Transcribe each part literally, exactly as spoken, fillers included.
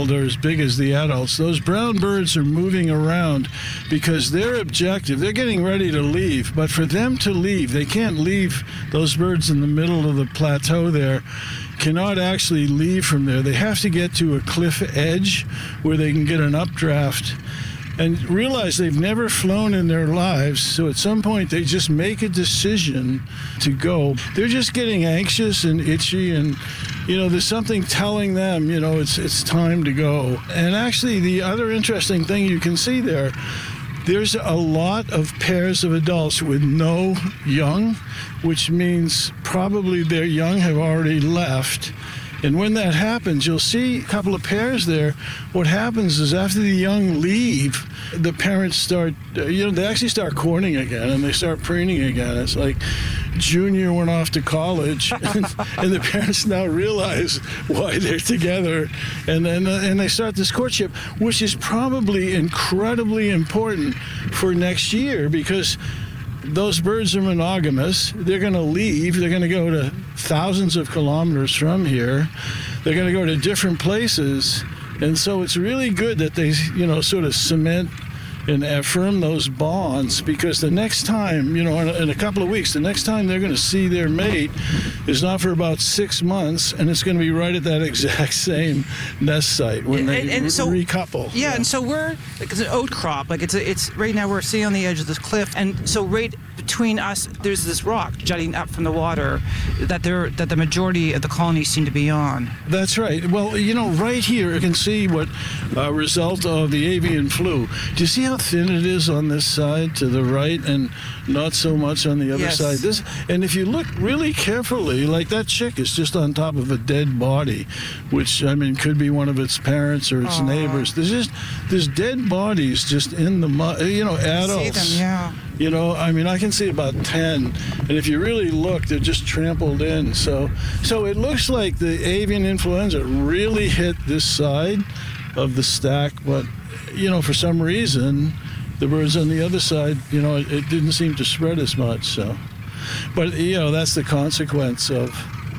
child are as big as the adults. Those brown birds are moving around because their objective, they're getting ready to leave, but for them to leave, they can't leave. Those birds in the middle of the plateau there cannot actually leave from there. They have to get to a cliff edge where they can get an updraft and realize they've never flown in their lives, so at some point they just make a decision to go. They're just getting anxious and itchy, and you know, there's something telling them, you know, it's it's time to go. And actually, the other interesting thing you can see there, there's a lot of pairs of adults with no young, which means probably their young have already left. And when that happens, you'll see a couple of pairs there. What happens is after the young leave, the parents start, you know, they actually start courting again, and they start preening again. It's like Junior went off to college, and, and the parents now realize why they're together, and then uh, and they start this courtship, which is probably incredibly important for next year, because those birds are monogamous. They're going to leave. They're going to go to thousands of kilometers from here. They're going to go to different places. And so it's really good that they, you know, sort of cement and affirm those bonds, because the next time, you know, in a, in a couple of weeks, the next time they're going to see their mate is not for about six months, and it's going to be right at that exact same nest site when they and, and re- so, recouple. Yeah, yeah, and so we're, like, it's an outcrop, like it's a, it's right now we're sitting on the edge of this cliff, and so right between us, there's this rock jutting up from the water that there that the majority of the colonies seem to be on. That's right. Well, you know, right here you can see what a uh, result of the avian flu. Do you see how thin it is on this side to the right and not so much on the other yes. side? This, and if you look really carefully, like that chick is just on top of a dead body, which, I mean, could be one of its parents or its Aww. neighbors. There's just there's dead bodies just in the mud, you know, adults. I see them, yeah. You know, I mean, I can see about ten, and if you really look, they're just trampled in. So, so it looks like the avian influenza really hit this side of the stack, but, you know, for some reason, the birds on the other side, you know, it, it didn't seem to spread as much. So, but, you know, that's the consequence of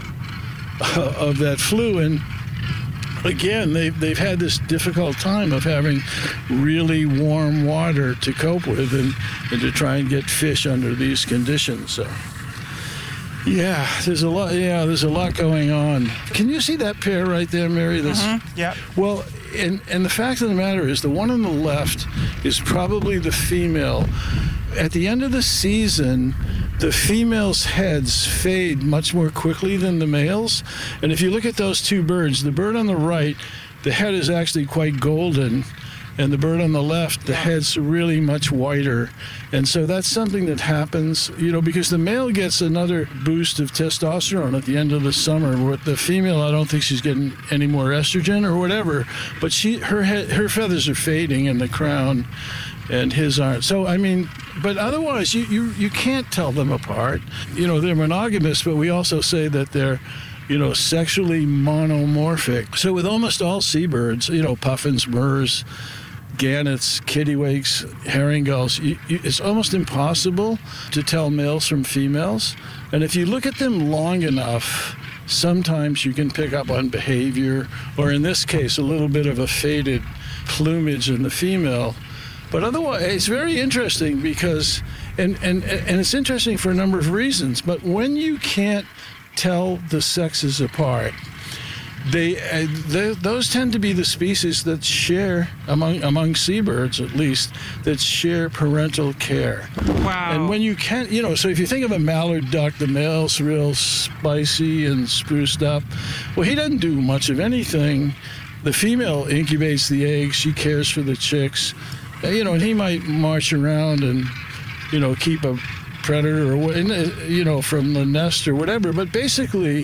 of that flu. And again, they've, they've had this difficult time of having really warm water to cope with and, and to try and get fish under these conditions. So, yeah, there's a lot. Yeah, there's a lot going on. Can you see that pair right there, Mary? That's, mm-hmm. Yeah. Well, and and the fact of the matter is, the one on the left is probably the female. At the end of the season, the females' heads fade much more quickly than the males. And if you look at those two birds, the bird on the right, the head is actually quite golden, and the bird on the left, the head's really much whiter. And so that's something that happens, you know, because the male gets another boost of testosterone at the end of the summer. With the female, I don't think she's getting any more estrogen or whatever, but she her head, her feathers are fading in the crown, and his aren't. So, I mean, but otherwise, you, you, you can't tell them apart. You know, they're monogamous, but we also say that they're, you know, sexually monomorphic. So with almost all seabirds, you know, puffins, murres, gannets, kittiwakes, herring gulls, you, you, it's almost impossible to tell males from females. And if you look at them long enough, sometimes you can pick up on behavior, or in this case, a little bit of a faded plumage in the female. But otherwise, it's very interesting because, and, and, and it's interesting for a number of reasons, but when you can't tell the sexes apart, they, uh, they those tend to be the species that share, among among seabirds at least, that share parental care. Wow. And when you can't, you know, so if you think of a mallard duck, the male's real spicy and spruced up. Well, he doesn't do much of anything. The female incubates the eggs. She cares for the chicks. You know, and he might march around and, you know, keep a predator or, you know, from the nest or whatever. But basically,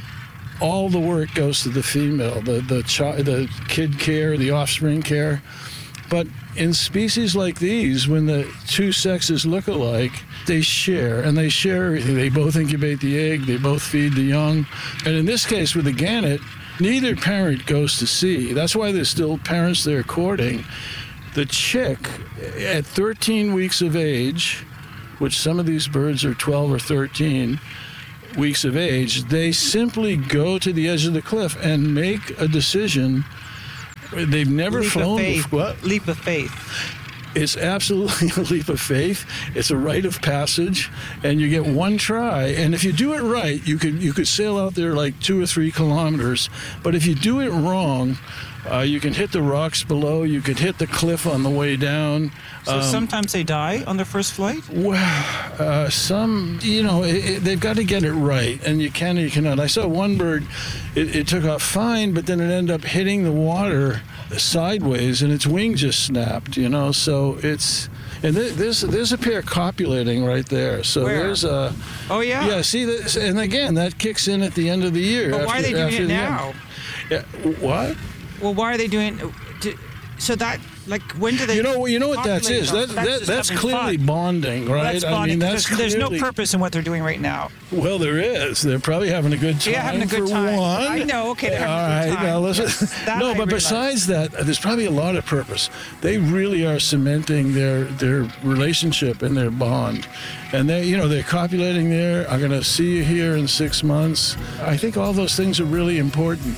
all the work goes to the female, the the child, the kid care, the offspring care. But in species like these, when the two sexes look alike, they share, and they share everything. They both incubate the egg, they both feed the young. And in this case, with the gannet, neither parent goes to sea. That's why there's still parents there courting. The chick, at thirteen weeks of age, which some of these birds are twelve or thirteen weeks of age, they simply go to the edge of the cliff and make a decision They've never leap flown. Of faith. before. What? Leap of faith. It's absolutely a leap of faith. It's a rite of passage, and you get one try. And if you do it right, you could you could sail out there like two or three kilometers. But if you do it wrong, uh, you can hit the rocks below. You could hit the cliff on the way down. So Um, sometimes they die on their first flight? Well, uh, some, you know, it, it, they've got to get it right, and you can or you cannot. I saw one bird, it, it took off fine, but then it ended up hitting the water sideways, and its wing just snapped, you know, so it's... And th- there's, there's a pair copulating right there. So Where? there's a... Oh, yeah? Yeah, see, this, and again, that kicks in at the end of the year. But why are they doing after it the now? end. Yeah, what? Well, why are they doing... Do, so that, like, when do they... You know, you know what that populate is? them? That, that, just that's having clearly fun. bonding, right? Well, that's I bonding. mean, that's there's, there's no clearly- purpose in what they're doing right now. Well, there is. They're probably having a good time. Yeah, having a good for time. one. I know. Okay, they're All having a good right, time. now listen. Yes, that no, I but realize. besides that, there's probably a lot of purpose. They really are cementing their their relationship and their bond, and they, you know, they're copulating there. I'm going to see you here in six months. I think all those things are really important.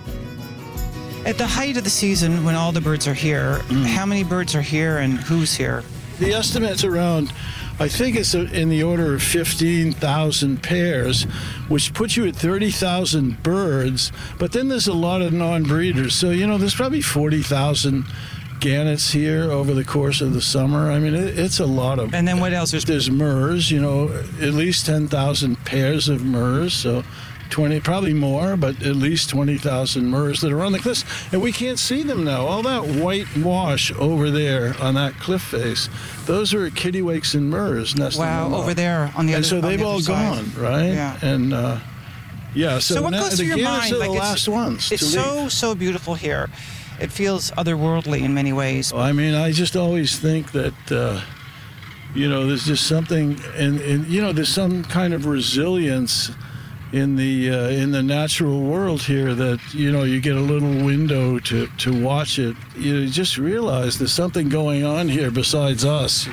At the height of the season, when all the birds are here, Mm. how many birds are here and who's here? The estimate's around, I think it's in the order of fifteen thousand pairs, which puts you at thirty thousand birds. But then there's a lot of non-breeders. So, you know, there's probably forty thousand gannets here over the course of the summer. I mean, it, it's a lot of... And then what else? There's There's murres, you know, at least ten thousand pairs of murres. So twenty, probably more, but at least twenty thousand murres that are on the cliffs. And we can't see them now. All that white wash over there on that cliff face, those are kittiwakes and murres nesting. wow, them over up. there on the And other so on the they've other all side. gone, right? Yeah. And, uh, yeah, so, So what now, goes the through your gannets mind? are Like the it's, last ones it's to so leave. so beautiful here. It feels otherworldly in many ways. I mean, I just always think that, uh, you know, there's just something, and, and you know, there's some kind of resilience in the uh, in the natural world here that, you know, you get a little window to, to watch it. You just realize there's something going on here besides us.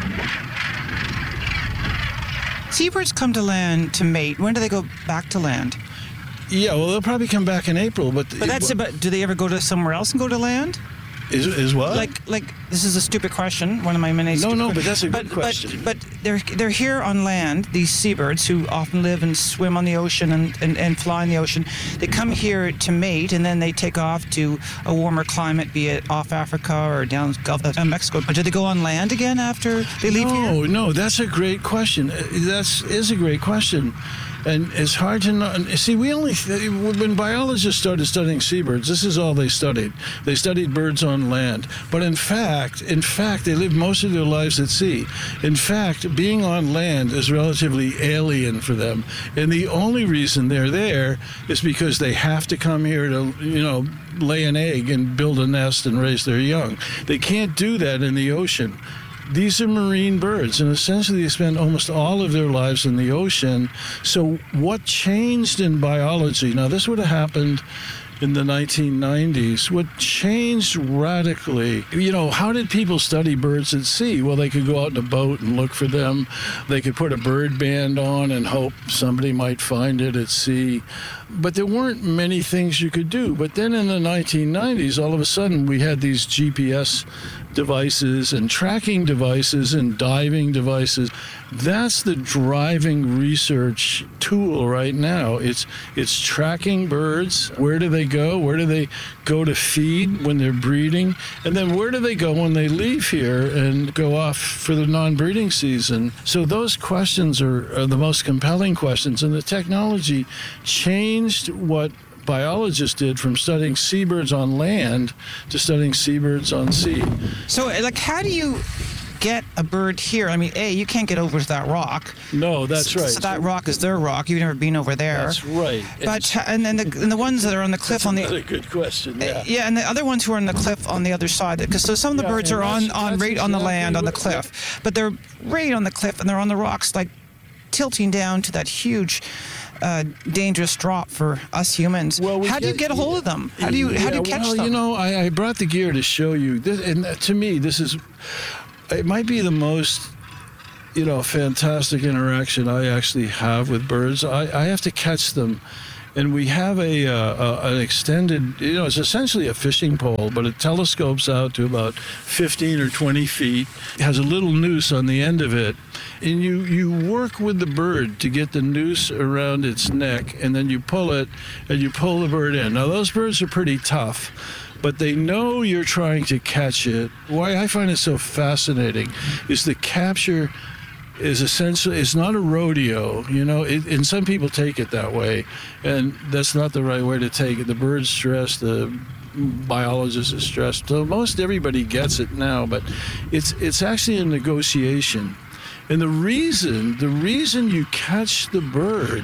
Seabirds come to land to mate. When do they go back to land? Yeah, well, they'll probably come back in April, but... But that's it. But do they ever go to somewhere else and go to land? Is, is what? Like, like this is a stupid question. One of my many. No, stupid no, que- but that's a good but, question. But, but they're they're here on land. These seabirds who often live and swim on the ocean and, and, and fly in the ocean. They come here to mate, and then they take off to a warmer climate, be it off Africa or down Gulf of Mexico. But do they go on land again after they leave here? No, no, that's a great question. That's is a great question. And it's hard to know. See, we only, when biologists started studying seabirds, this is all they studied. They studied birds on land. But in fact, in fact, they live most of their lives at sea. In fact, being on land is relatively alien for them. And the only reason they're there is because they have to come here to, you know, lay an egg and build a nest and raise their young. They can't do that in the ocean. These are marine birds, and essentially they spend almost all of their lives in the ocean. So what changed in biology? Now, this would have happened in the nineteen nineties. What changed radically, you know, how did people study birds at sea? Well, they could go out in a boat and look for them. They could put a bird band on and hope somebody might find it at sea. But there weren't many things you could do. But then in the nineteen nineties, all of a sudden, we had these G P S devices and tracking devices and diving devices. That's the driving research tool right now. It's it's tracking birds. Where do they go? Where do they go to feed when they're breeding? And then where do they go when they leave here and go off for the non-breeding season? So those questions are, are the most compelling questions. And the technology changed what biologists did from studying seabirds on land to studying seabirds on sea. So, like, how do you get a bird here? I mean, A, you can't get over to that rock. No, that's so, right. So that rock is their rock. You've never been over there. That's right. But and then the, and the ones that are on the cliff That's on the another good question. Yeah. yeah, and the other ones who are on the cliff on the other side. Because so some of the Yeah, birds and are on, that's- on that's right on the exactly land on the what- cliff, but they're right on the cliff and they're on the rocks, like tilting down to that huge. Uh, dangerous drop for us humans. Well, we how do you get a hold of them? How do you how do you Yeah, catch well, them? you know, I, I brought the gear to show you. This, and to me, this is, it might be the most, you know, fantastic interaction I actually have with birds. I, I have to catch them And we have a, uh, a an extended, you know, it's essentially a fishing pole, but it telescopes out to about fifteen or twenty feet. It has a little noose on the end of it. And you, you work with the bird to get the noose around its neck, and then you pull it, and you pull the bird in. Now, those birds are pretty tough, but they know you're trying to catch it. Why I find it so fascinating is the capture is essentially, it's not a rodeo, you know, it, and some people take it that way, and that's not the right way to take it. The bird's stressed, the biologist is stressed, so most everybody gets it now, but it's it's actually a negotiation. And the reason, the reason you catch the bird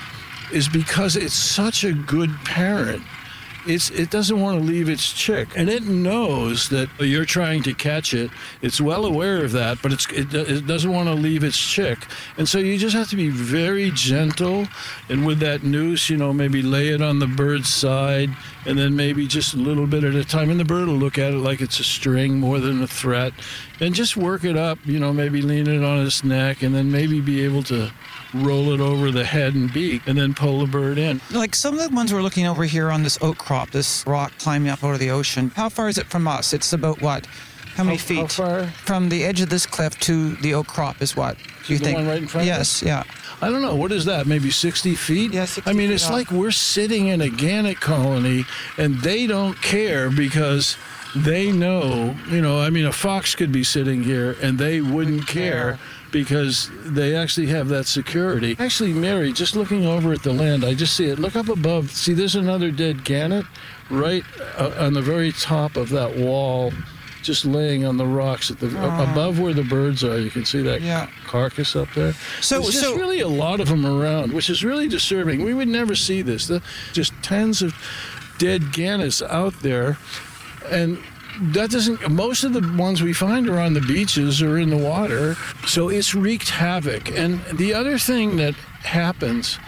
is because it's such a good parent. It's, it doesn't want to leave its chick, and it knows that you're trying to catch it. It's well aware of that, but it's, it, it doesn't want to leave its chick. And so you just have to be very gentle, and with that noose, you know, maybe lay it on the bird's side, and then maybe just a little bit at a time, and the bird will look at it like it's a string more than a threat, and just work it up, you know, maybe lean it on its neck, and then maybe be able to roll it over the head and beak, and then pull the bird in. Like some of the ones we're looking over here on this oak crop, this rock climbing up out of the ocean, how far is it from us? It's about what? How many how, feet? How far? From the edge of this cliff to the oak crop is what? Do you the think? one right in front yes, of us? yeah. I don't know. What is that? Maybe sixty feet? Yeah, sixty I mean, feet it's off. like we're sitting in a gannet colony, and they don't care because they know, you know, I mean, a fox could be sitting here, and they wouldn't care because they actually have that security. Actually, Mary, just looking over at the land, I just see it. Look up above. See, there's another dead gannet right uh, on the very top of that wall, just laying on the rocks at the Oh. above where the birds are. You can see that Yeah. carcass up there. So- There's just so- really a lot of them around, which is really disturbing. We would never see this. The, just tens of dead gannets out there, and that doesn't. Most of the ones we find are on the beaches or in the water. So it's wreaked havoc. And the other thing that happens,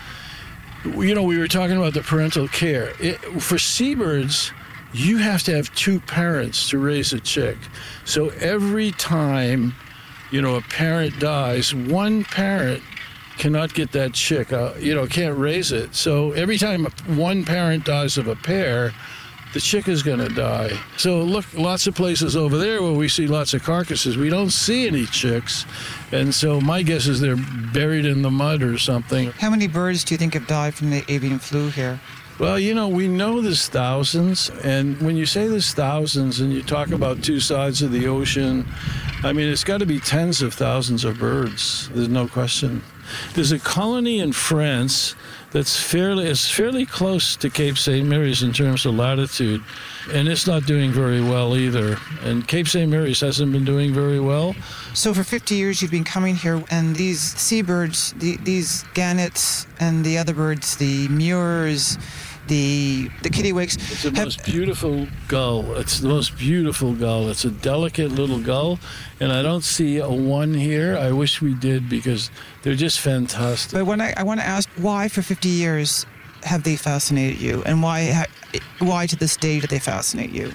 you know, we were talking about the parental care. It, for seabirds, you have to have two parents to raise a chick. So every time, you know, a parent dies, one parent cannot get that chick, uh, you know, can't raise it. So every time one parent dies of a pair, the chick is going to die. So look, lots of places over there where we see lots of carcasses, we don't see any chicks. And so my guess is they're buried in the mud or something. How many birds do you think have died from the avian flu here? Well, you know, we know there's thousands, and when you say there's thousands and you talk about two sides of the ocean, I mean, it's got to be tens of thousands of birds. There's no question. There's a colony in France that's fairly, it's fairly close to Cape Saint Mary's in terms of latitude, and it's not doing very well either. And Cape Saint Mary's hasn't been doing very well. So for fifty years you've been coming here, and these seabirds, the, these gannets and the other birds, the murres, the the kittiwakes. It's the have- most beautiful gull. It's the most beautiful gull. It's a delicate little gull, and I don't see a one here. I wish we did because they're just fantastic. But when I, I want to ask, why for fifty years have they fascinated you, and why ha- why to this day do they fascinate you?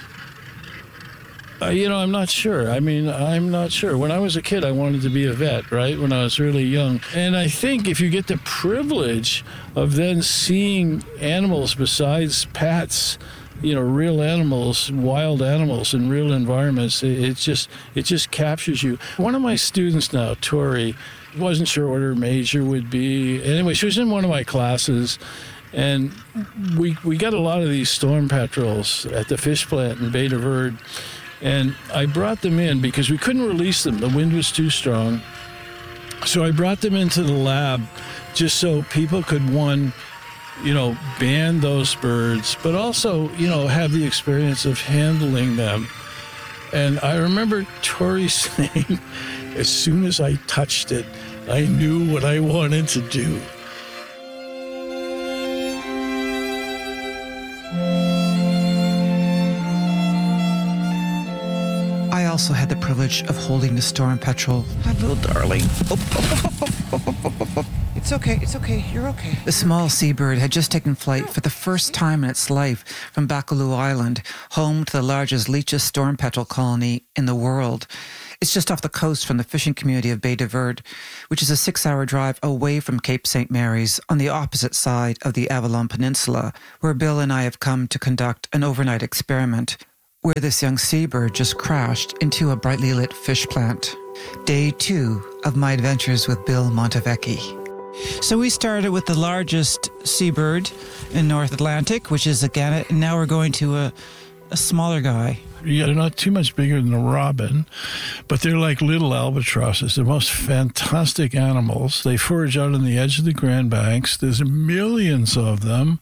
Uh, you know, I'm not sure. I mean, I'm not sure. When I was a kid, I wanted to be a vet, right? When I was really young. And I think if you get the privilege of then seeing animals besides pets, you know, real animals, wild animals in real environments, it, it just it just captures you. One of my students now, Tori, wasn't sure what her major would be. Anyway, she was in one of my classes. And we we got a lot of these storm petrels at the fish plant in Bay de Verde. And I brought them in because we couldn't release them. The wind was too strong. So I brought them into the lab just so people could, one, you know, ban those birds, but also, you know, have the experience of handling them. And I remember Tori saying, as soon as I touched it, I knew what I wanted to do. I also had the privilege of holding the storm petrel. My little darling. It's okay, it's okay, you're okay. The small seabird had just taken flight for the first time in its life from Baccalieu Island, home to the largest Leach's storm petrel colony in the world. It's just off the coast from the fishing community of Bay de Verde, which is a six-hour drive away from Cape Saint Mary's on the opposite side of the Avalon Peninsula, where Bill and I have come to conduct an overnight experiment, where this young seabird just crashed into a brightly lit fish plant. Day two of my adventures with Bill Montevecchi. So we started with the largest seabird in North Atlantic, which is a gannet, and now we're going to a, a smaller guy. Yeah, they're not too much bigger than a robin, but they're like little albatrosses. They're most fantastic animals. They forage out on the edge of the Grand Banks. There's millions of them,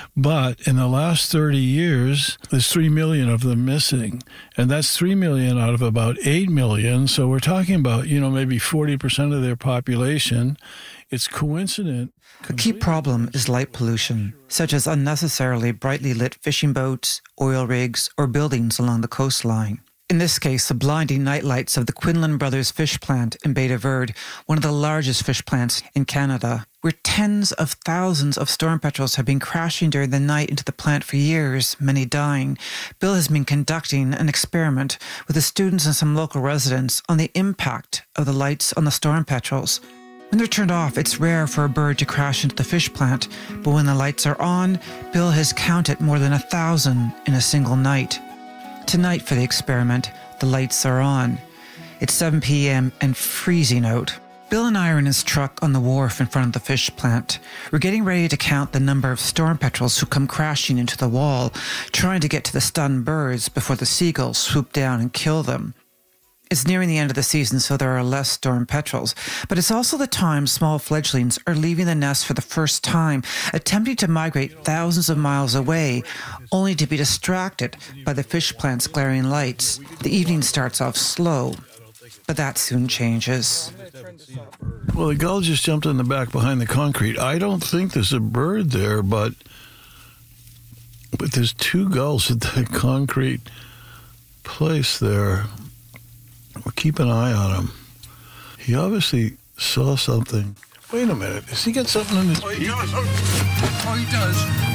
but in the last thirty years, there's three million of them missing. And that's three million out of about eight million. So we're talking about, you know, maybe forty percent of their population. It's coincident. A key problem is light pollution, such as unnecessarily brightly lit fishing boats, oil rigs, or buildings along the coastline. In this case, the blinding night lights of the Quinlan Brothers fish plant in Bay de Verde, one of the largest fish plants in Canada, where tens of thousands of storm petrels have been crashing during the night into the plant for years, many dying. Bill has been conducting an experiment with the students and some local residents on the impact of the lights on the storm petrels. When they're turned off, it's rare for a bird to crash into the fish plant, but when the lights are on, Bill has counted more than a thousand in a single night. Tonight for the experiment, the lights are on. It's seven p.m. and freezing out. Bill and I are in his truck on the wharf in front of the fish plant. We're getting ready to count the number of storm petrels who come crashing into the wall, trying to get to the stunned birds before the seagulls swoop down and kill them. It's nearing the end of the season, so there are less storm petrels. But it's also the time small fledglings are leaving the nest for the first time, attempting to migrate thousands of miles away, only to be distracted by the fish plant's glaring lights. The evening starts off slow, but that soon changes. Well, the gull just jumped in the back behind the concrete. I don't think there's a bird there, but but there's two gulls at the concrete place there. We'll keep an eye on him. He obviously saw something. Wait a minute. Has he got something in his Oh, he beak? does. Oh, he does.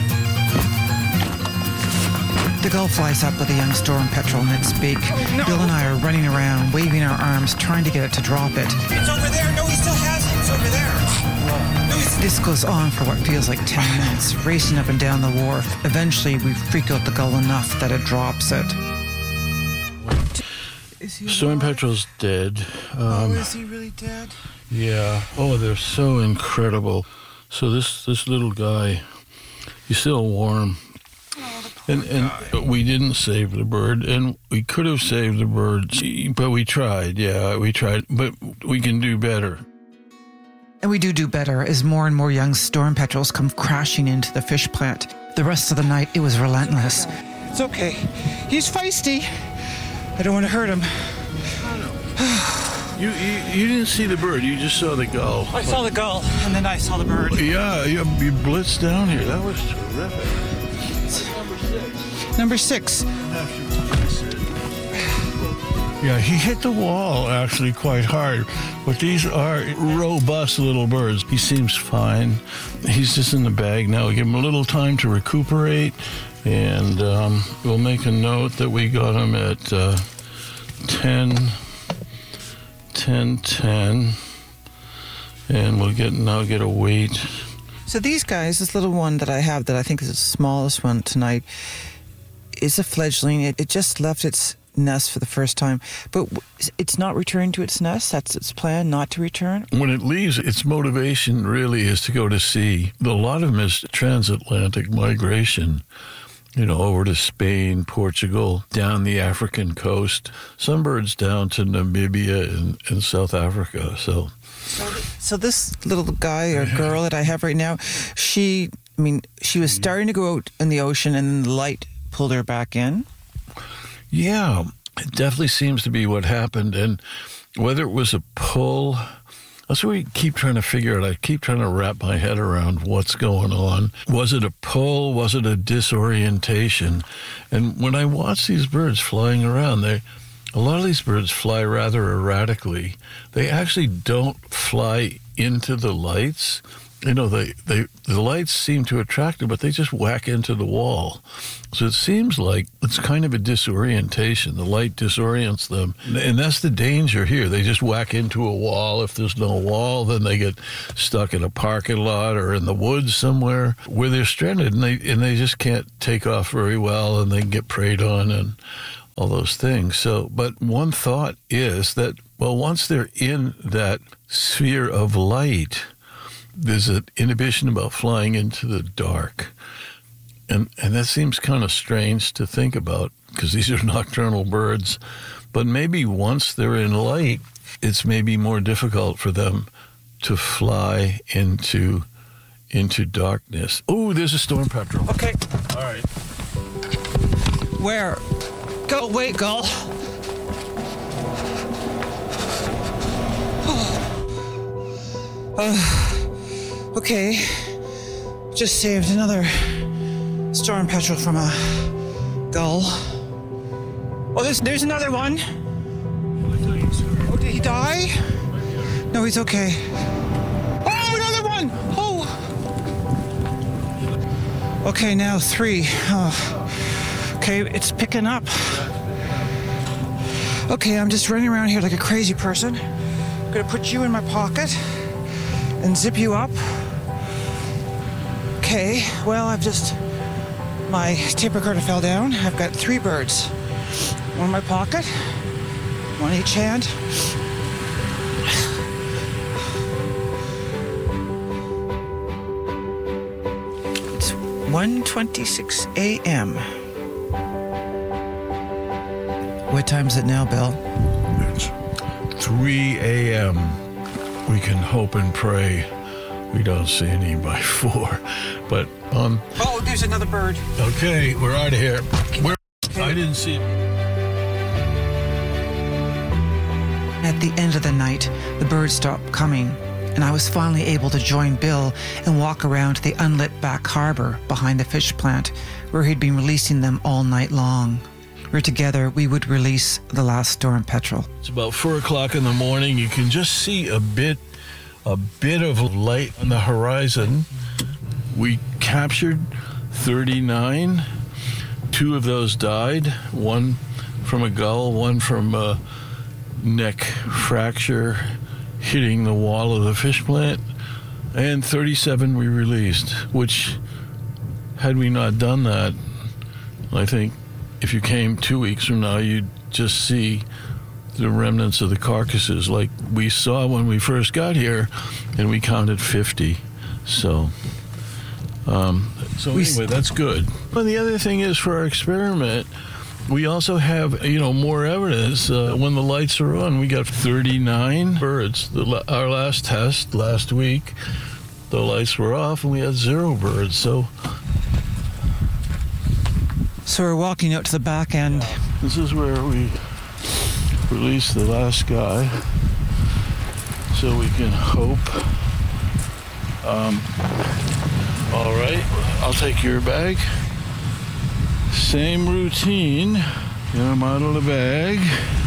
The gull flies up with a young storm petrel in its beak. Oh, no. Bill and I are running around, waving our arms, trying to get it to drop it. It's over there. No, he still has it. It's over there. No, he's... This goes on for what feels like ten minutes, racing up and down the wharf. Eventually, we freak out the gull enough that it drops it. Is he Storm alive? petrel's dead. Oh, Um, is he really dead? yeah. Oh, they're so incredible. So this this little guy, he's still warm. Oh, the poor And, and guy. we didn't save the bird, and we could have saved the bird, but we tried. Yeah, we tried, but we can do better. And we do do better as more and more young storm petrels come crashing into the fish plant. The rest of the night, it was relentless. It's okay. He's feisty. I don't want to hurt him. You, you you didn't see the bird, you just saw the gull. I saw the gull, and then I saw the bird. Yeah, you, you blitzed down here. That was terrific. Number six. Yeah, he hit the wall actually quite hard, but these are robust little birds. He seems fine. He's just in the bag now. We give him a little time to recuperate, and um, we'll make a note that we got him at uh, ten, ten, ten, and we'll get now get a weight. So these guys, this little one that I have that I think is the smallest one tonight, is a fledgling. It, it just left its nest for the first time, but it's not returning to its nest. That's its plan, not to return. When it leaves, its motivation really is to go to sea. A lot of them is transatlantic migration, you know, over to Spain, Portugal, down the African coast. Some birds down to Namibia and, and South Africa. So, So this little guy or girl that I have right now, she, I mean, she was starting to go out in the ocean, and then the light pulled her back in. yeah, it definitely seems to be what happened. And whether it was a pull, that's what we keep trying to figure out. I keep trying to wrap my head around what's going on. Was it a pull? Was it a disorientation? And when I watch these birds flying around, they, a lot of these birds fly rather erratically. They actually don't fly into the lights you know, they, they the lights seem to attract them, but they just whack into the wall. So it seems like it's kind of a disorientation. The light disorients them. And that's the danger here. They just whack into a wall. If there's no wall, then they get stuck in a parking lot or in the woods somewhere where they're stranded, and they, and they just can't take off very well, and they get preyed on and all those things. So, but one thought is that, well, once they're in that sphere of light, there's an inhibition about flying into the dark. And and that seems kind of strange to think about because these are nocturnal birds. But maybe once they're in light, it's maybe more difficult for them to fly into into darkness. Oh, there's a storm petrel. Okay. All right. Where? Go, wait, Gull. Oh. Uh, okay. Just saved another storm petrel from a gull. Oh, there's there's another one. Oh, did he die? No, he's okay. Oh, another one! Oh. Okay, now three. Oh. Okay, it's picking up. Okay, I'm just running around here like a crazy person. I'm gonna put you in my pocket and zip you up. Okay, well, I've just... My tape recorder fell down. I've got three birds. One in my pocket, one in each hand. It's one twenty-six a.m. What time is it now, Bill? It's three a.m. We can hope and pray we don't see any by four. But, um... Oh, there's another bird. Okay, we're out of here. We're, I didn't see... At the end of the night, the birds stopped coming, and I was finally able to join Bill and walk around to the unlit back harbor behind the fish plant, where he'd been releasing them all night long. Where together we would release the last storm petrel. It's about four o'clock in the morning. You can just see a bit, a bit of light on the horizon. We captured thirty-nine. Two of those died. One from a gull, one from a neck fracture hitting the wall of the fish plant. And thirty-seven we released, which, had we not done that, I think if you came two weeks from now, you'd just see the remnants of the carcasses like we saw when we first got here, and we counted fifty. So... Um, so anyway, that's good. But the other thing is, for our experiment, we also have, you know, more evidence. Uh, when the lights are on, we got thirty-nine birds. The, our last test last week, the lights were off, and we had zero birds. So, so we're walking out to the back end. Yeah. This is where we release the last guy, so we can hope. Um, all right, I'll take your bag. Same routine. Get him out of the bag.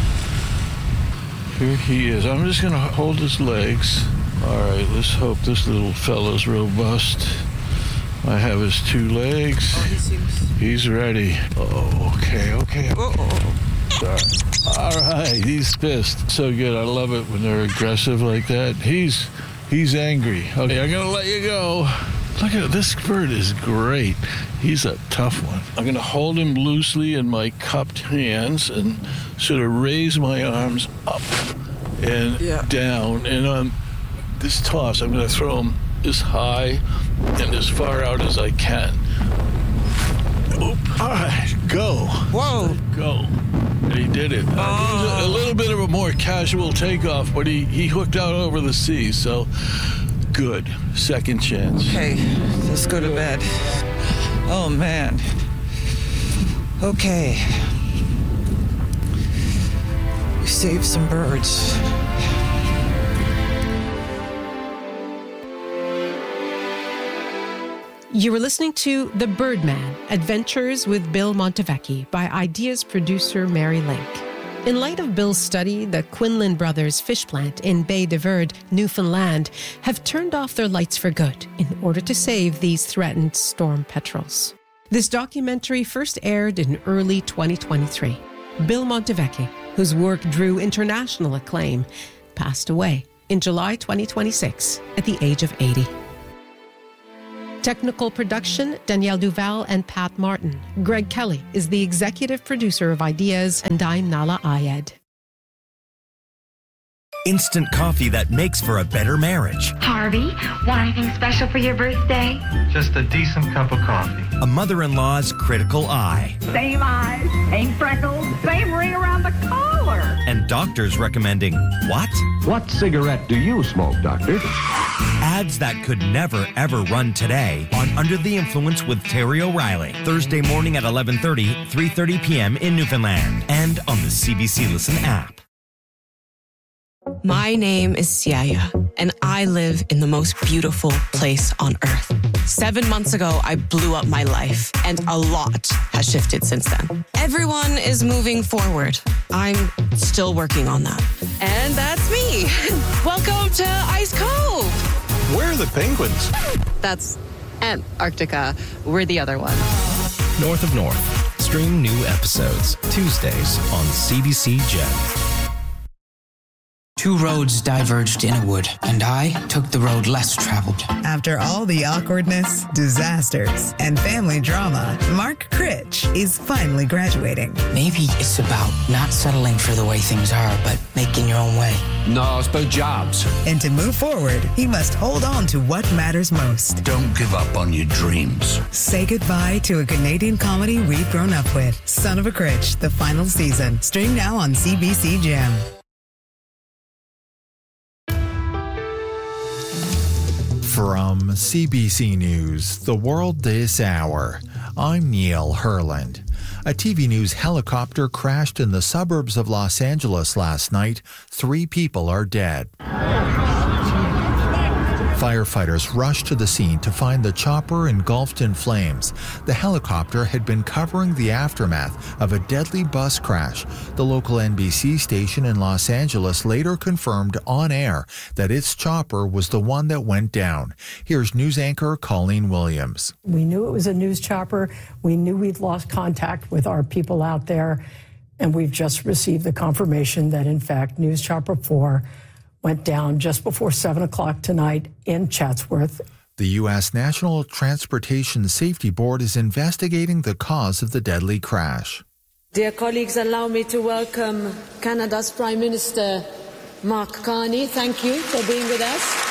Here he is. I'm just going to hold his legs. All right, let's hope this little fella's robust. I have his two legs. Oh, he seems... He's ready. Oh, okay, okay. Oh. Sorry. All right, he's pissed. So good. I love it when they're aggressive like that. He's he's angry. Okay, I'm going to let you go. Look at it. This bird is great. He's a tough one. I'm going to hold him loosely in my cupped hands and sort of raise my arms up and yeah. down. And on this toss, I'm going to throw him as high and as far out as I can. Oop. All right, go. Whoa. Go. And he did it. Uh, it was a, a little bit of a more casual takeoff, but he, he hooked out over the sea, so... Good. Second chance. Okay, let's go to bed. Oh, man. Okay. We saved some birds. You were listening to The Birdman, Adventures with Bill Montevecchi by Ideas producer Mary Link. In light of Bill's study, the Quinlan Brothers fish plant in Bay de Verde, Newfoundland, have turned off their lights for good in order to save these threatened storm petrels. This documentary first aired in early twenty twenty-three. Bill Montevecchi, whose work drew international acclaim, passed away in July twenty twenty-six at the age of eighty. Technical production, Danielle Duval and Pat Martin. Greg Kelly is the executive producer of Ideas, and I'm Nala Ayed. Instant coffee that makes for a better marriage. Harvey, want anything special for your birthday? Just a decent cup of coffee. A mother-in-law's critical eye. Same eyes, same freckles, same ring around the collar. And doctors recommending what? What cigarette do you smoke, doctor? Ads that could never, ever run today on Under the Influence with Terry O'Reilly. Thursday morning at eleven thirty, three thirty p.m. in Newfoundland. And on the C B C Listen app. My name is Siaya, and I live in the most beautiful place on earth. Seven months ago, I blew up my life, and a lot has shifted since then. Everyone is moving forward. I'm still working on that. And that's me. Welcome to Ice Cove. Where are the penguins? That's Antarctica. We're the other one. North of North. Stream new episodes Tuesdays on C B C Gem. Two roads diverged in a wood, and I took the road less traveled. After all the awkwardness, disasters, and family drama, Mark Critch is finally graduating. Maybe it's about not settling for the way things are, but making your own way. No, it's about jobs. And to move forward, he must hold on to what matters most. Don't give up on your dreams. Say goodbye to a Canadian comedy we've grown up with. Son of a Critch, the final season. Stream now on C B C Gem. From C B C News, The World This Hour, I'm Neil Herland. A T V News helicopter crashed in the suburbs of Los Angeles last night. Three people are dead. Firefighters rushed to the scene to find the chopper engulfed in flames. The helicopter had been covering the aftermath of a deadly bus crash. The local N B C station in Los Angeles later confirmed on air that its chopper was the one that went down. Here's news anchor Colleen Williams. We knew it was a news chopper. We knew we'd lost contact with our people out there, and we've just received the confirmation that, in fact, News Chopper four went down just before seven o'clock tonight in Chatsworth. The U S National Transportation Safety Board is investigating the cause of the deadly crash. Dear colleagues, allow me to welcome Canada's Prime Minister, Mark Carney. Thank you for being with us.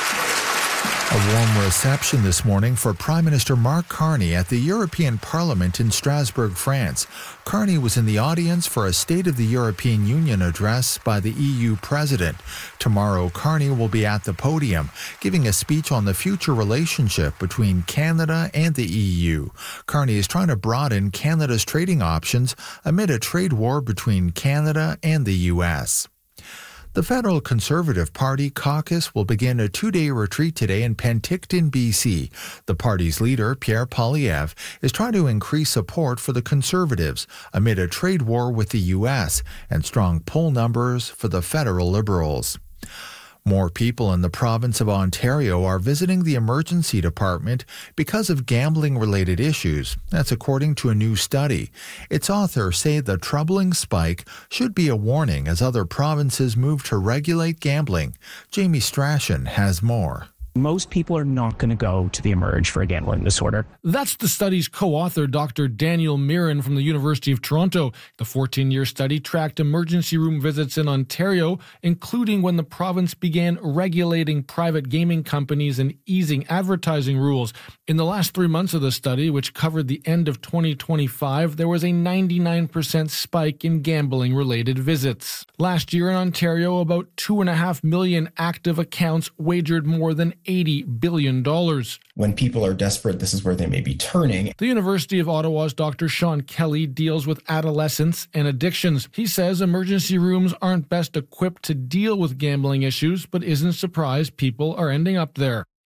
A warm reception this morning for Prime Minister Mark Carney at the European Parliament in Strasbourg, France. Carney was in the audience for a State of the European Union address by the E U President. Tomorrow, Carney will be at the podium, giving a speech on the future relationship between Canada and the E U. Carney is trying to broaden Canada's trading options amid a trade war between Canada and the U S. The Federal Conservative Party caucus will begin a two-day retreat today in Penticton, B C. The party's leader, Pierre Poilievre, is trying to increase support for the Conservatives amid a trade war with the U S and strong poll numbers for the federal Liberals. More people in the province of Ontario are visiting the emergency department because of gambling-related issues. That's according to a new study. Its authors say the troubling spike should be a warning as other provinces move to regulate gambling. Jamie Strachan has more. Most people are not going to go to the Emerge for a gambling disorder. That's the study's co-author, Doctor Daniel Mirren from the University of Toronto. The fourteen-year study tracked emergency room visits in Ontario, including when the province began regulating private gaming companies and easing advertising rules. In the last three months of the study, which covered the end of twenty twenty-five, there was a ninety-nine percent spike in gambling-related visits. Last year in Ontario, about two point five million active accounts wagered more than eighty billion dollars. When people are desperate, this is where they may be turning. The University of Ottawa's Doctor Sean Kelly deals with adolescence and addictions. He says emergency rooms aren't best equipped to deal with gambling issues, but isn't surprised people are ending up there.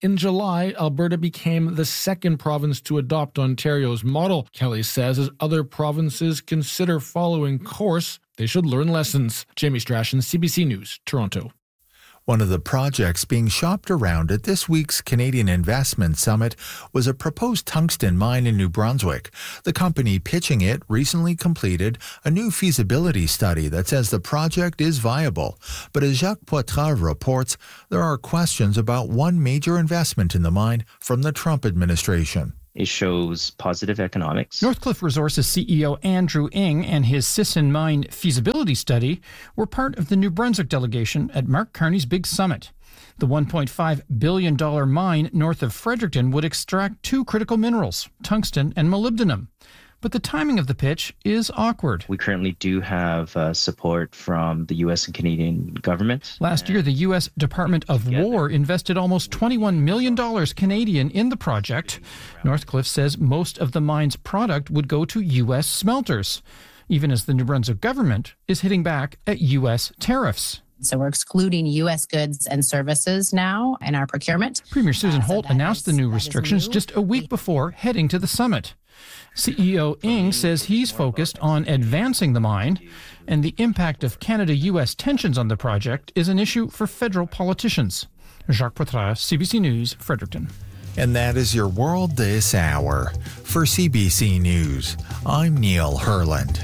In July, Alberta became the second province to adopt Ontario's model. Kelly says as other provinces consider following course, they should learn lessons. Jamie Strachan, C B C News, Toronto. One of the projects being shopped around at this week's Canadian Investment Summit was a proposed tungsten mine in New Brunswick. The company pitching it recently completed a new feasibility study that says the project is viable. But as Jacques Poitras reports, there are questions about one major investment in the mine from the Trump administration. It shows positive economics. Northcliffe Resources C E O Andrew Ng and his Sisson Mine feasibility study were part of the New Brunswick delegation at Mark Carney's big summit. The one point five billion dollars mine north of Fredericton would extract two critical minerals, tungsten and molybdenum. But the timing of the pitch is awkward. We currently do have uh, support from the U S and Canadian government. Last year, the U S Department of together. War invested almost twenty-one million dollars Canadian in the project. Northcliffe says most of the mine's product would go to U S smelters, even as the New Brunswick government is hitting back at U S tariffs. So we're excluding U S goods and services now in our procurement. Premier Susan uh, so Holt announced is, the new restrictions new. just a week before heading to the summit. C E O Ng says he's focused on advancing the mine, and the impact of Canada-U S tensions on the project is an issue for federal politicians. Jacques Poitras, C B C News, Fredericton. And that is your world this hour. For C B C News, I'm Neil Herland.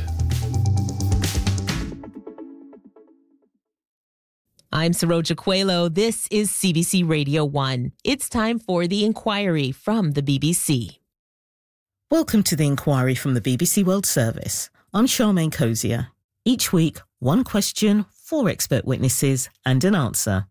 I'm Saroja Coelho. This is C B C Radio one. It's time for The Inquiry from the B B C. Welcome to The Inquiry from the B B C World Service. I'm Charmaine Cozier. Each week, one question, four expert witnesses, and an answer.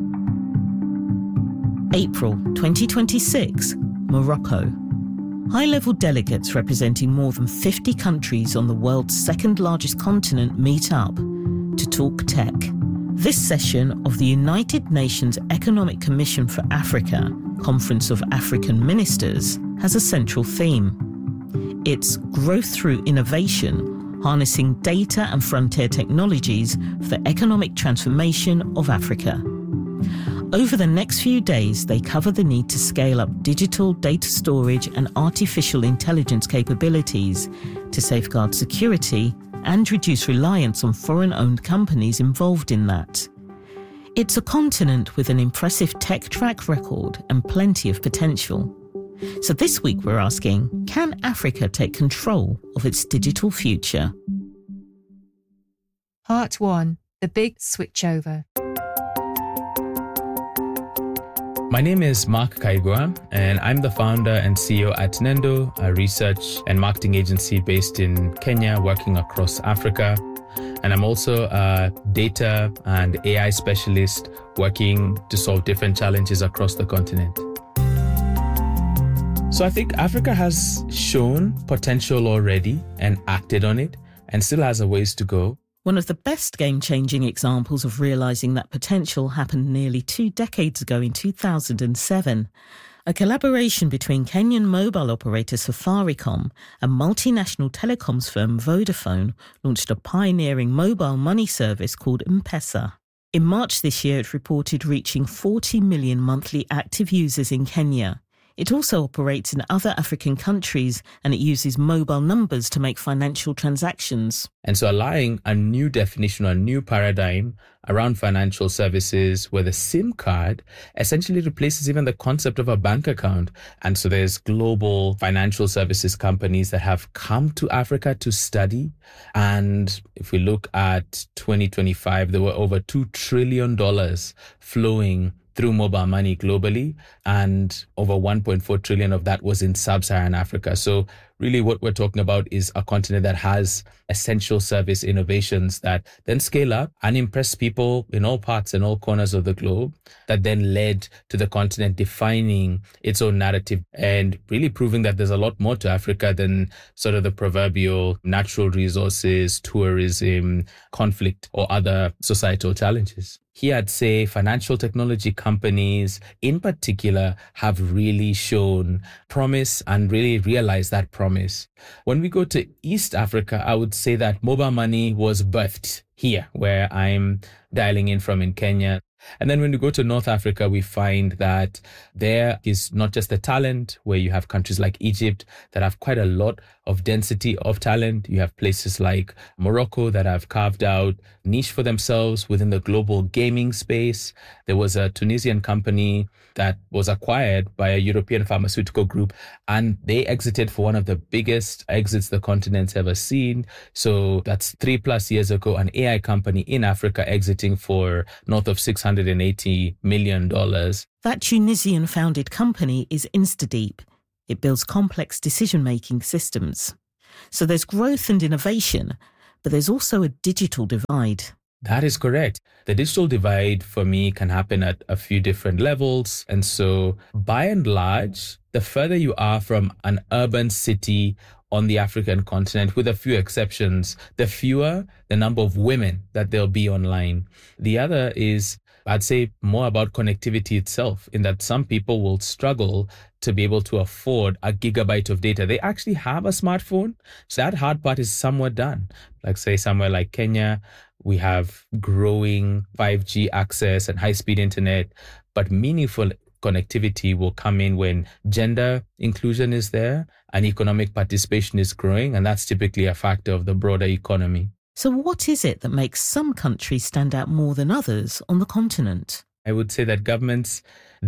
April twenty twenty-six, Morocco. High-level delegates representing more than fifty countries on the world's second-largest continent meet up to talk tech. This session of the United Nations Economic Commission for Africa, Conference of African Ministers, has a central theme. It's growth through innovation, harnessing data and frontier technologies for economic transformation of Africa. Over the next few days, they cover the need to scale up digital data storage and artificial intelligence capabilities to safeguard security and reduce reliance on foreign-owned companies involved in that. It's a continent with an impressive tech track record and plenty of potential. So this week we're asking, can Africa take control of its digital future? Part one, the big switchover. My name is Mark Kaigua, and I'm the founder and C E O at Nendo, a research and marketing agency based in Kenya, working across Africa. And I'm also a data and A I specialist working to solve different challenges across the continent. So I think Africa has shown potential already and acted on it and still has a ways to go. One of the best game-changing examples of realising that potential happened nearly two decades ago in two thousand seven. A collaboration between Kenyan mobile operator Safaricom and multinational telecoms firm Vodafone launched a pioneering mobile money service called M-Pesa. In March this year, it reported reaching forty million monthly active users in Kenya. It also operates in other African countries, and it uses mobile numbers to make financial transactions. And so allowing a new definition, a new paradigm around financial services where the SIM card essentially replaces even the concept of a bank account. And so there's global financial services companies that have come to Africa to study. And if we look at twenty twenty-five, there were over two trillion dollars flowing through mobile money globally, and over one point four trillion of that was in sub-Saharan Africa. So really what we're talking about is a continent that has essential service innovations that then scale up and impress people in all parts and all corners of the globe, that then led to the continent defining its own narrative and really proving that there's a lot more to Africa than sort of the proverbial natural resources, tourism, conflict, or other societal challenges. Here, I'd say financial technology companies in particular have really shown promise and really realized that promise. When we go to East Africa, I would say that mobile money was birthed here, where I'm dialing in from in Kenya. And then when we go to North Africa, we find that there is not just the talent, where you have countries like Egypt that have quite a lot of density of talent. You have places like Morocco that have carved out niche for themselves within the global gaming space. There was a Tunisian company that was acquired by a European pharmaceutical group, and they exited for one of the biggest exits the continent's ever seen. So that's three plus years ago, an A I company in Africa exiting for north of six hundred eighty million dollars. That Tunisian-founded company is InstaDeep. It builds complex decision-making systems. So there's growth and innovation, but there's also a digital divide. That is correct. The digital divide for me can happen at a few different levels. And so by and large, the further you are from an urban city on the African continent, with a few exceptions, the fewer the number of women that there'll be online. The other is, I'd say, more about connectivity itself, in that some people will struggle to be able to afford a gigabyte of data. They actually have a smartphone, so that hard part is somewhat done. Like, say, somewhere like Kenya, we have growing five G access and high-speed internet, but meaningful connectivity will come in when gender inclusion is there and economic participation is growing, and that's typically a factor of the broader economy. So what is it that makes some countries stand out more than others on the continent? I would say that governments,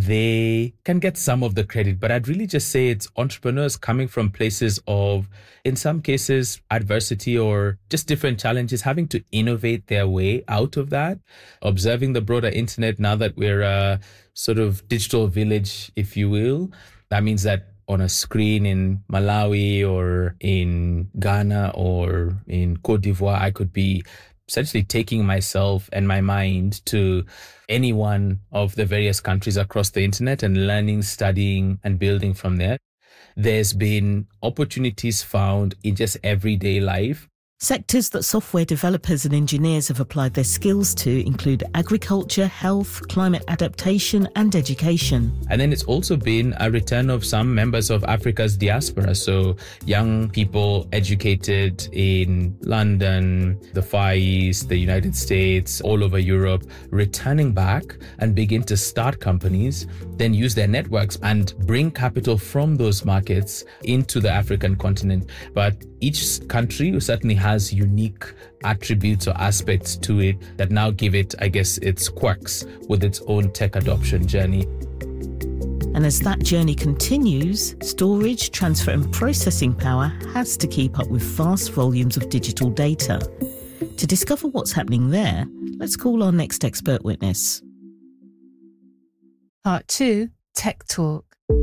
they can get some of the credit, but I'd really just say it's entrepreneurs coming from places of, in some cases, adversity or just different challenges, having to innovate their way out of that. Observing the broader internet, now that we're a sort of digital village, if you will, that means that on a screen in Malawi or in Ghana or in Cote d'Ivoire, I could be essentially taking myself and my mind to any one of the various countries across the internet and learning, studying, and building from there. There's been opportunities found in just everyday life. Sectors that software developers and engineers have applied their skills to include agriculture, health, climate adaptation, and education. And then it's also been a return of some members of Africa's diaspora. So young people educated in London, the Far East, the United States, all over Europe, returning back and begin to start companies, then use their networks and bring capital from those markets into the African continent. But each country certainly has unique attributes or aspects to it that now give it, I guess, its quirks with its own tech adoption journey. And as that journey continues, storage, transfer and processing power has to keep up with vast volumes of digital data. To discover what's happening there, let's call our next expert witness. Part two, Tech Talk.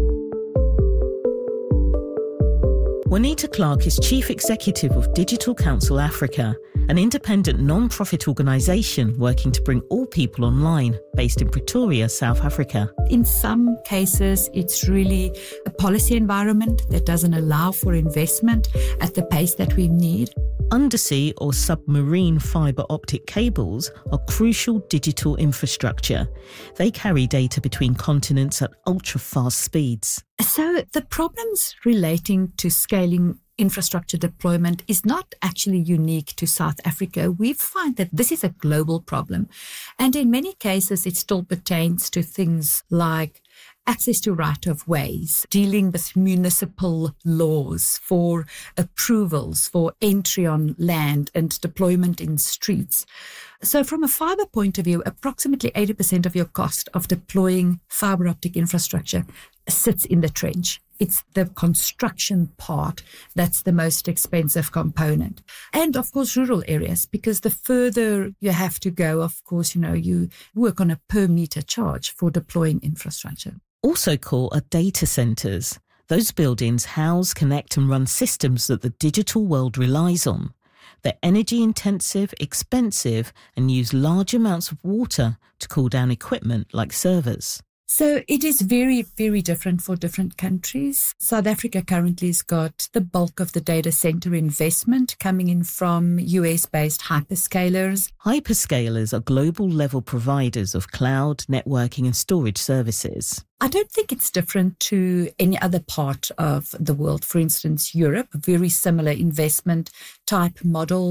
Juanita Clark is Chief Executive of Digital Council Africa, an independent non-profit organisation working to bring all people online, based in Pretoria, South Africa. In some cases, it's really a policy environment that doesn't allow for investment at the pace that we need. Undersea or submarine fibre optic cables are crucial digital infrastructure. They carry data between continents at ultra-fast speeds. So the problems relating to scaling infrastructure deployment is not actually unique to South Africa. We find that this is a global problem. And in many cases, it still pertains to things like access to right-of-ways, dealing with municipal laws for approvals for entry on land and deployment in streets. So from a fibre point of view, approximately eighty percent of your cost of deploying fibre optic infrastructure sits in the trench. It's the construction part that's the most expensive component. And of course, rural areas, because the further you have to go, of course, you know, you work on a per meter charge for deploying infrastructure. Also called are data centres. Those buildings house, connect and run systems that the digital world relies on. They're energy intensive, expensive, and use large amounts of water to cool down equipment like servers. So it is very, very different for different countries. South Africa currently has got the bulk of the data center investment coming in from U S-based hyperscalers. Hyperscalers are global level providers of cloud, networking and storage services. I don't think it's different to any other part of the world. For instance, Europe, very similar investment type models.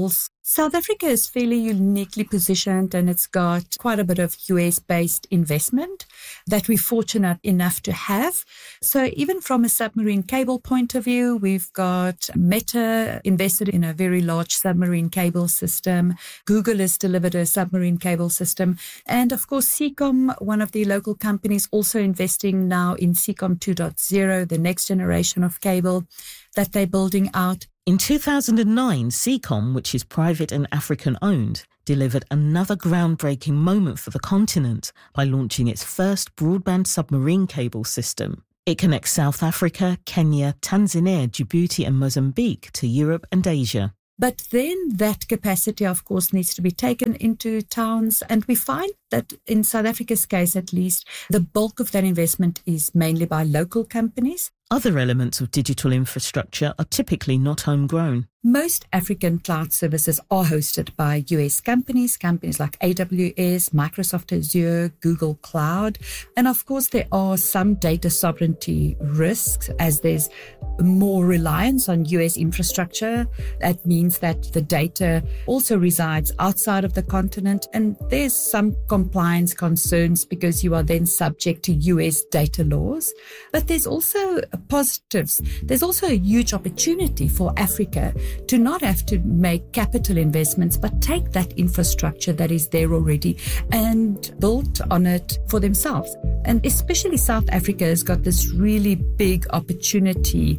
South Africa is fairly uniquely positioned, and it's got quite a bit of U S-based investment that we're fortunate enough to have. So even from a submarine cable point of view, we've got Meta invested in a very large submarine cable system. Google has delivered a submarine cable system. And of course, Seacom, one of the local companies, also investing now in Seacom two point oh, the next generation of cable that they're building out. In two thousand nine, Seacom, which is private and African-owned, delivered another groundbreaking moment for the continent by launching its first broadband submarine cable system. It connects South Africa, Kenya, Tanzania, Djibouti and Mozambique to Europe and Asia. But then that capacity, of course, needs to be taken into towns. And we find that in South Africa's case, at least, the bulk of that investment is mainly by local companies. Other elements of digital infrastructure are typically not homegrown. Most African cloud services are hosted by U S companies, companies like A W S, Microsoft Azure, Google Cloud. And of course, there are some data sovereignty risks as there's more reliance on U S infrastructure. That means that the data also resides outside of the continent. And there's some compliance concerns because you are then subject to U S data laws. But there's also positives. There's also a huge opportunity for Africa to not have to make capital investments, but take that infrastructure that is there already and build on it for themselves. And especially South Africa has got this really big opportunity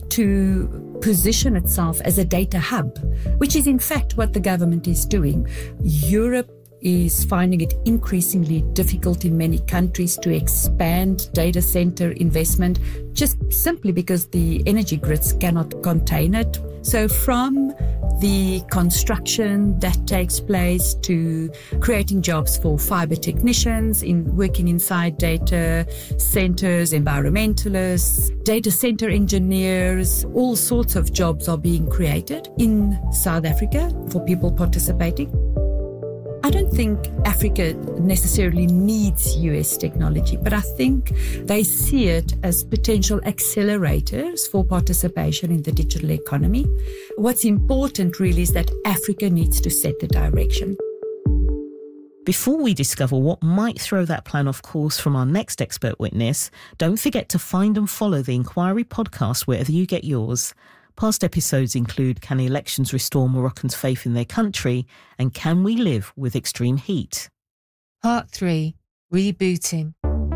to position itself as a data hub, which is in fact what the government is doing. Europe is finding it increasingly difficult in many countries to expand data center investment just simply because the energy grids cannot contain it. So from the construction that takes place to creating jobs for fiber technicians in working inside data centers, environmentalists, data center engineers, all sorts of jobs are being created in South Africa for people participating. I don't think Africa necessarily needs U S technology, but I think they see it as potential accelerators for participation in the digital economy. What's important really is that Africa needs to set the direction. Before we discover what might throw that plan off course from our next expert witness, don't forget to find and follow the Inquiry podcast wherever you get yours. Past episodes include Can Elections Restore Moroccans' Faith in Their Country? And Can We Live with Extreme Heat? Part three, Rebooting.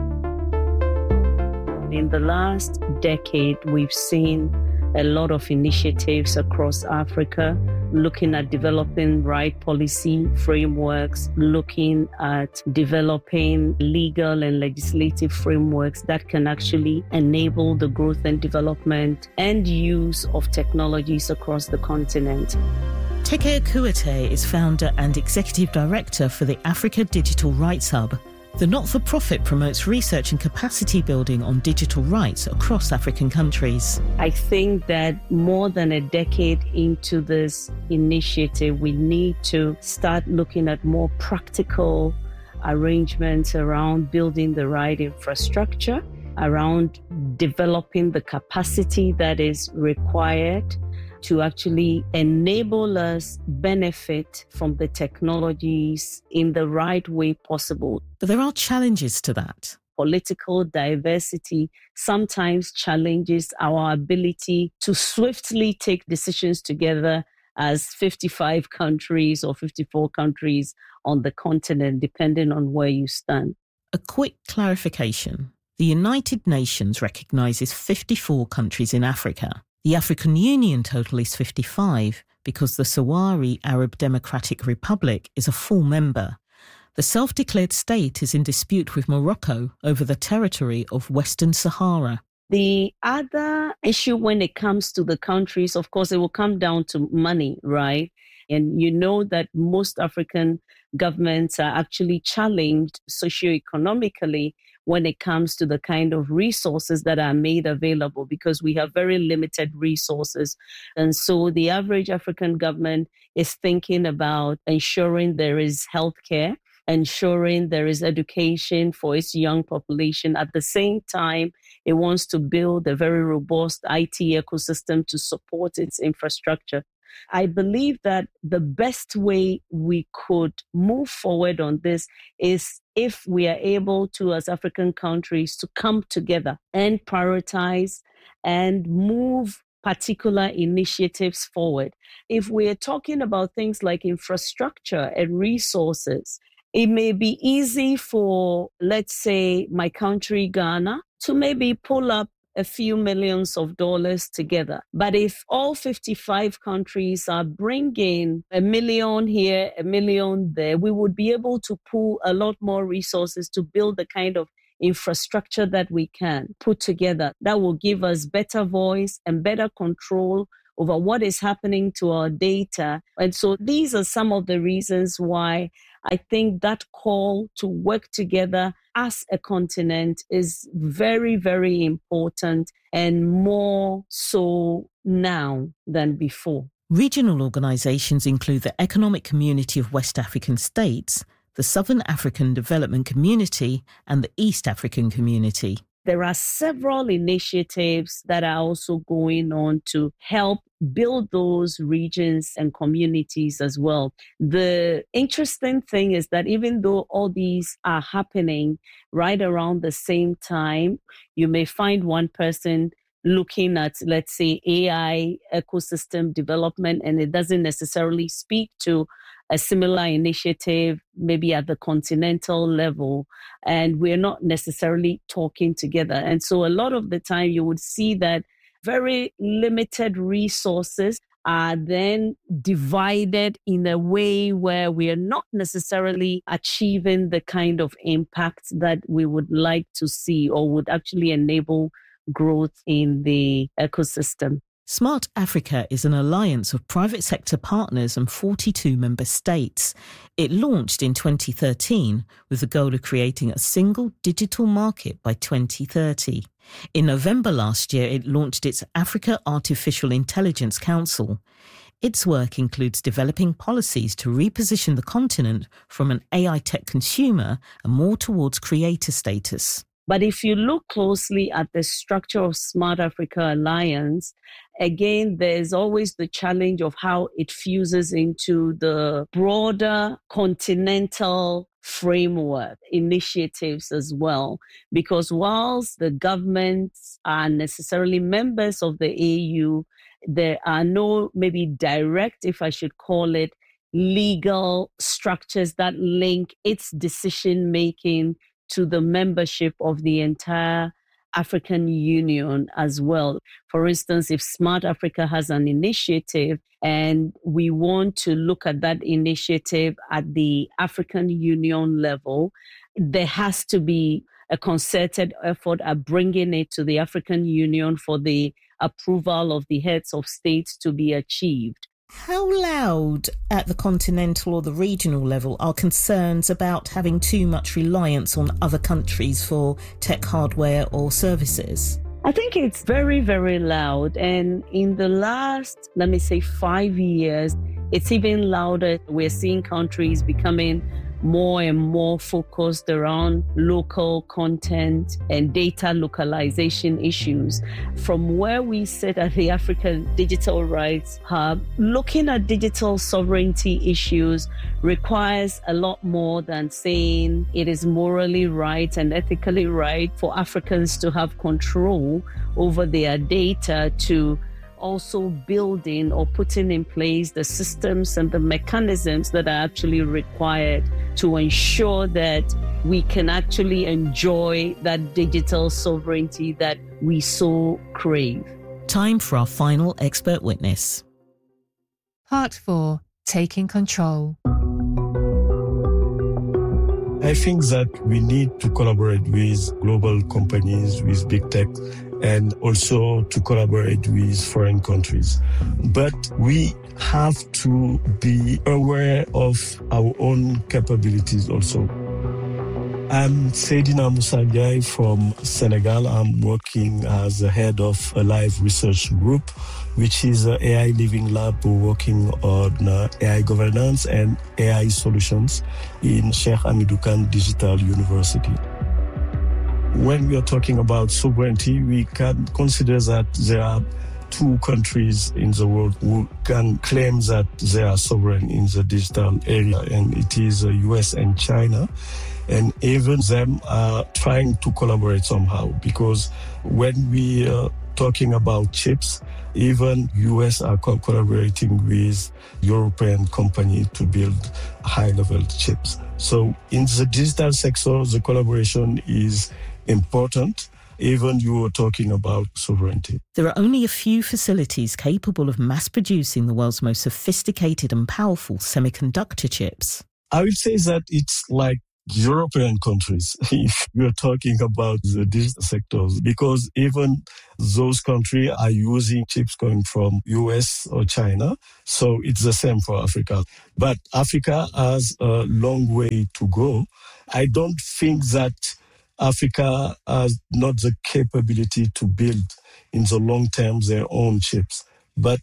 In the last decade, we've seen a lot of initiatives across Africa looking at developing right policy frameworks, looking at developing legal and legislative frameworks that can actually enable the growth and development and use of technologies across the continent. Teke Akuete is founder and executive director for the Africa Digital Rights Hub. The not-for-profit promotes research and capacity building on digital rights across African countries. I think that more than a decade into this initiative, we need to start looking at more practical arrangements around building the right infrastructure, around developing the capacity that is required to actually enable us benefit from the technologies in the right way possible. But there are challenges to that. Political diversity sometimes challenges our ability to swiftly take decisions together as fifty-five countries or fifty-four countries on the continent, depending on where you stand. A quick clarification. The United Nations recognises fifty-four countries in Africa. The African Union total is fifty-five because the Sahrawi Arab Democratic Republic is a full member. The self-declared state is in dispute with Morocco over the territory of Western Sahara. The other issue when it comes to the countries, of course, it will come down to money, right? And you know that most African governments are actually challenged socioeconomically when it comes to the kind of resources that are made available because we have very limited resources. And so the average African government is thinking about ensuring there is healthcare, ensuring there is education for its young population. At the same time, it wants to build a very robust I T ecosystem to support its infrastructure. I believe that the best way we could move forward on this is if we are able to, as African countries, to come together and prioritize and move particular initiatives forward. If we're talking about things like infrastructure and resources, it may be easy for, let's say, my country, Ghana, to maybe pull up a few millions of dollars together. But if all fifty-five countries are bringing a million here, a million there, we would be able to pool a lot more resources to build the kind of infrastructure that we can put together that will give us better voice and better control over what is happening to our data. And so these are some of the reasons why I think that call to work together as a continent is very, very important, and more so now than before. Regional organisations include the Economic Community of West African States, the Southern African Development Community, and the East African Community. There are several initiatives that are also going on to help build those regions and communities as well. The interesting thing is that even though all these are happening right around the same time, you may find one person looking at, let's say, A I ecosystem development, and it doesn't necessarily speak to a similar initiative, maybe at the continental level, and we're not necessarily talking together. And so a lot of the time you would see that very limited resources are then divided in a way where we are not necessarily achieving the kind of impact that we would like to see or would actually enable growth in the ecosystem. Smart Africa is an alliance of private sector partners and forty-two member states. It launched in twenty thirteen with the goal of creating a single digital market by twenty thirty. In November last year, it launched its Africa Artificial Intelligence Council. Its work includes developing policies to reposition the continent from an A I tech consumer and more towards creator status. But if you look closely at the structure of Smart Africa Alliance, again, there's always the challenge of how it fuses into the broader continental framework initiatives as well. Because whilst the governments are necessarily members of the A U, there are no maybe direct, if I should call it, legal structures that link its decision-making to the membership of the entire African Union as well. For instance, if Smart Africa has an initiative and we want to look at that initiative at the African Union level, there has to be a concerted effort at bringing it to the African Union for the approval of the heads of states to be achieved. How loud at the continental or the regional level are concerns about having too much reliance on other countries for tech hardware or services? I think it's very, very loud. And in the last, let me say, five years, it's even louder. We're seeing countries becoming more and more focused around local content and data localization issues. From where we sit at the African Digital Rights Hub, looking at digital sovereignty issues requires a lot more than saying it is morally right and ethically right for Africans to have control over their data, to also building or putting in place the systems and the mechanisms that are actually required to ensure that we can actually enjoy that digital sovereignty that we so crave. Time for our final expert witness. Part four, Taking Control. I think that we need to collaborate with global companies, with big tech, and also to collaborate with foreign countries. But we have to be aware of our own capabilities also. I'm Seydina Moussa Ndiaye from Senegal. I'm working as the head of a live research group, which is an A I Living Lab working on uh, A I governance and A I solutions in Cheikh Hamidou Kane Digital University. When we are talking about sovereignty, we can consider that there are two countries in the world who can claim that they are sovereign in the digital area, and it is the U S and China. And even them are trying to collaborate somehow, because when we are talking about chips, even U S are co- collaborating with European company to build high-level chips. So in the digital sector, the collaboration is important. Even you were talking about sovereignty. There are only a few facilities capable of mass producing the world's most sophisticated and powerful semiconductor chips. I would say that it's like European countries, if you're talking about the digital sectors, because even those countries are using chips coming from U S or China. So it's the same for Africa. But Africa has a long way to go. I don't think that Africa has not the capability to build in the long term their own chips, but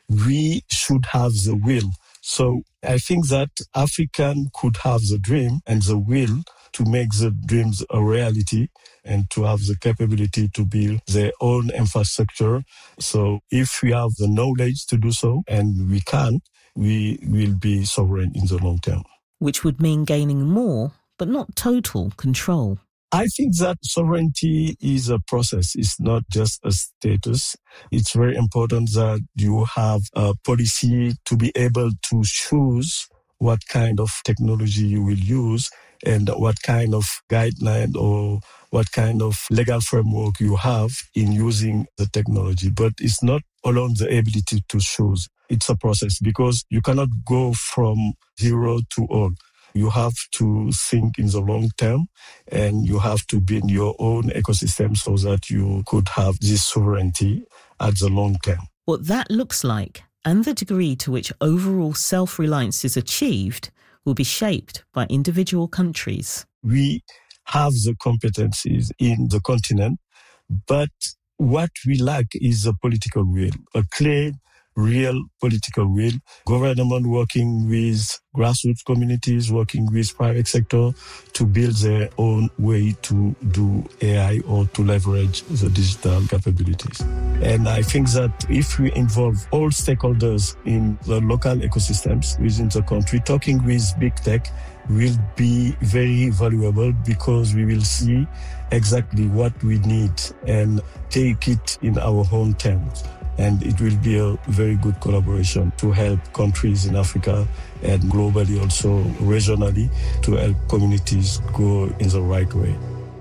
we should have the will. So I think that African could have the dream and the will to make the dreams a reality and to have the capability to build their own infrastructure. So if we have the knowledge to do so, and we can, we will be sovereign in the long term. Which would mean gaining more, but not total control. I think that sovereignty is a process. It's not just a status. It's very important that you have a policy to be able to choose what kind of technology you will use and what kind of guideline or what kind of legal framework you have in using the technology. But it's not alone the ability to choose. It's a process, because you cannot go from zero to all. You have to think in the long term, and you have to build your own ecosystem so that you could have this sovereignty at the long term. What that looks like and the degree to which overall self-reliance is achieved will be shaped by individual countries. We have the competencies in the continent, but what we lack is a political will, a clear, real political will, government working with grassroots communities, working with private sector to build their own way to do A I or to leverage the digital capabilities. And I think that if we involve all stakeholders in the local ecosystems within the country, talking with big tech will be very valuable, because we will see exactly what we need and take it in our own terms. And it will be a very good collaboration to help countries in Africa and globally, also regionally, to help communities go in the right way.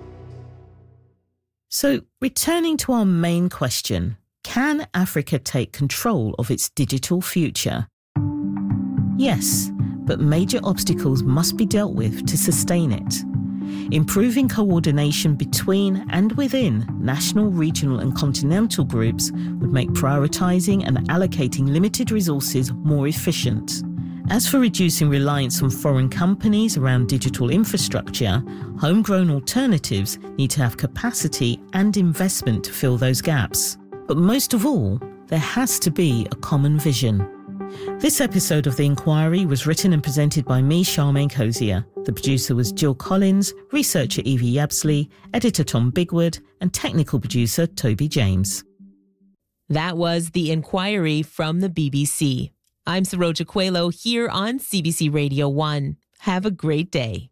So, returning to our main question, can Africa take control of its digital future? Yes, but major obstacles must be dealt with to sustain it. Improving coordination between and within national, regional and continental groups would make prioritising and allocating limited resources more efficient. As for reducing reliance on foreign companies around digital infrastructure, homegrown alternatives need to have capacity and investment to fill those gaps. But most of all, there has to be a common vision. This episode of The Inquiry was written and presented by me, Charmaine Cozier. The producer was Jill Collins, researcher Evie Yabsley, editor Tom Bigwood, and technical producer Toby James. That was The Inquiry from the B B C. I'm Saroja Coelho here on C B C Radio one. Have a great day.